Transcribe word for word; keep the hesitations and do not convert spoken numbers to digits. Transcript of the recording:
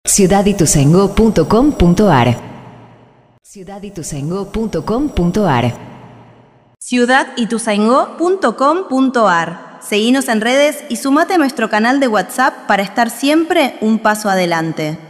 ciudad ituzaingó punto com punto ar ciudad ituzaingó punto com punto ar ciudad ituzaingó punto com punto ar. Seguinos en redes y sumate a nuestro canal de WhatsApp para estar siempre un paso adelante.